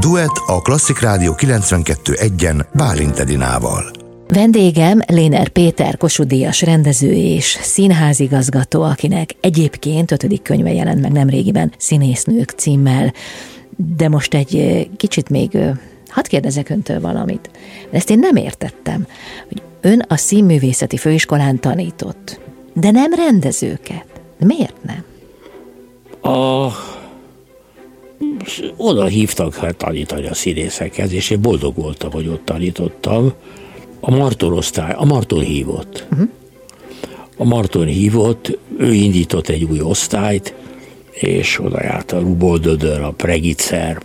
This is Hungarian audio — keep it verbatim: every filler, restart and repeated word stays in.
Duett a Klasszik Rádió kilencvenkettő egyen Bálint Edinával. Vendégem Léner Péter, Kossuth-díjas rendező és színházigazgató, akinek egyébként ötödik könyve jelent meg nemrégiben, Színésznők címmel. De most egy kicsit még, hadd kérdezek öntől valamit. Ezt én nem értettem, hogy ön a Színművészeti Főiskolán tanított, de nem rendezőket. Miért nem? A... Oda hívtak hát tanítani a színészekhez, és én boldog voltam, hogy ott tanítottam. A Marton osztály, a Marton hívott. Uh-huh. A Marton hívott, ő indított egy új osztályt, és oda járt a Ruboldödör, a Pregitzer,